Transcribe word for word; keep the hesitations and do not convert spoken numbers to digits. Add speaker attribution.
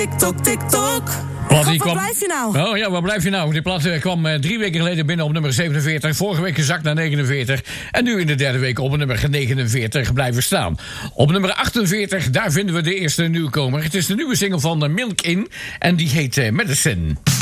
Speaker 1: TikTok, TikTok.
Speaker 2: Wat,
Speaker 1: Waar
Speaker 2: kwam...
Speaker 1: blijf je nou?
Speaker 2: Oh ja, waar blijf je nou? Die plaat kwam uh, drie weken geleden binnen op nummer zevenenveertig. Vorige week gezakt naar negenenveertig. En nu in de derde week op nummer negenenveertig blijven staan. Op nummer achtenveertig, daar vinden we de eerste nieuwkomer. Het is de nieuwe single van uh, Milk In. En die heet uh, Medicine.